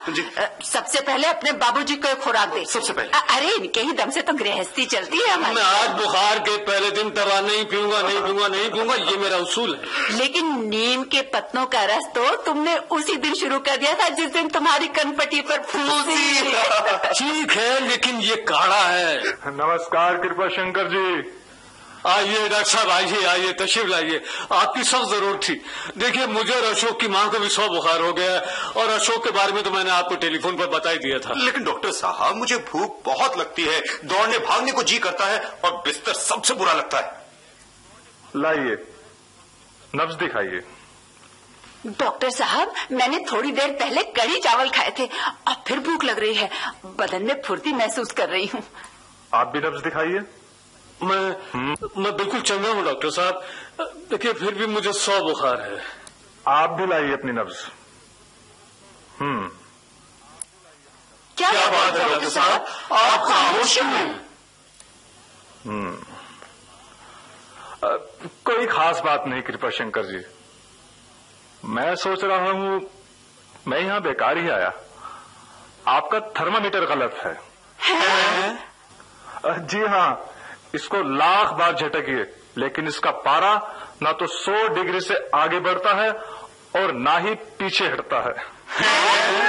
सबसे पहले अपने बाबूजी को खुराक दे। सबसे पहले अरे इनके ही दम से तो गृहस्थी चलती है हमारी। मैं आज बुखार के पहले दिन दवा नहीं पीऊंगा, ये मेरा उसूल है। लेकिन नीम के पत्तों का रस तो तुमने उसी दिन शुरू कर दिया था जिस दिन तुम्हारी कनपटी पर फूंसी। ठीक है, लेकिन ये काढ़ा है। नमस्कार कृपा शंकर जी। आइए डॉक्टर साहब, आइए तशरीफ लाइए। आपकी सख्त जरूरत थी। देखिए, मुझे और अशोक की मां को भी 100 बुखार हो गया है, और अशोक के बारे में तो मैंने आपको टेलीफोन पर बता ही दिया था। लेकिन डॉक्टर साहब, मुझे भूख बहुत लगती है, दौड़ने भागने को जी करता है, और बिस्तर सबसे बुरा लगता है। लाइए, नब्ज दिखाइए। डॉक्टर साहब, मैंने थोड़ी देर पहले कढ़ी चावल खाए थे, अब फिर भूख लग रही है, बदन में फुर्ती महसूस कर रही हूँ। आप भी नब्ज दिखाइए। मैं बिल्कुल चंगा हूँ डॉक्टर साहब, देखिए फिर भी मुझे 100 बुखार है। आप भी लाइए अपनी नब्ज। क्या बात है डॉक्टर साहब, आप खामोश हैं। कोई खास बात नहीं कृपा शंकर जी। मैं सोच रहा हूँ मैं यहाँ बेकार ही आया। आपका थर्मामीटर गलत है। जी हाँ, इसको लाख बार झटकिए, लेकिन इसका पारा ना तो 100 डिग्री से आगे बढ़ता है और ना ही पीछे हटता है।